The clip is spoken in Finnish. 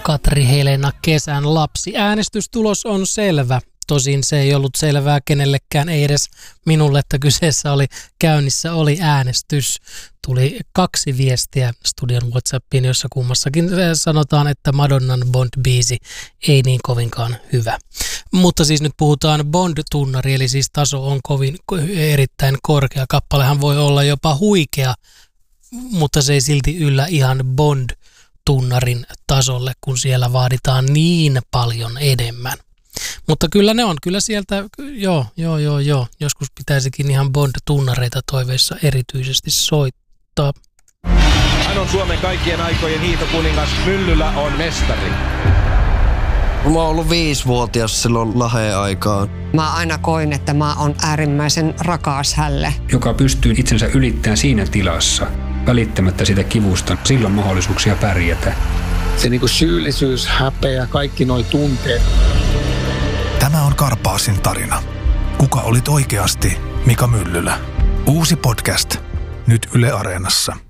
Katri Helena kesän lapsi. Äänestystulos on selvä. Tosin se ei ollut selvää kenellekään, ei edes minulle, että käynnissä oli äänestys. Tuli 2 viestiä studion WhatsAppiin, jossa kummassakin sanotaan, että Madonnan Bond-biisi ei niin kovinkaan hyvä. Mutta siis nyt puhutaan Bond-tunnari, eli siis taso on erittäin korkea. Kappalehan voi olla jopa huikea, mutta se ei silti yllä ihan Bond-tunnarin tasolle, kun siellä vaaditaan niin paljon enemmän. Mutta kyllä ne on, kyllä sieltä, joo. Joskus pitäisikin ihan Bond-tunnareita toiveissa erityisesti soittaa. Hän on Suomen kaikkien aikojen hiihtokuningas, Myllylä on mestari. Mä oon ollut 5-vuotias silloin Laheen aikaan. Mä aina koin, että mä oon äärimmäisen rakas hälle. Joka pystyy itsensä ylittämään siinä tilassa, välittämättä sitä kivusta, silloin mahdollisuuksia pärjätä. Se niinku syyllisyys, häpeä, kaikki noi tunteet. Tämä on Karpaasin tarina. Kuka olit oikeasti Mika Myllylä? Uusi podcast, nyt Yle Areenassa.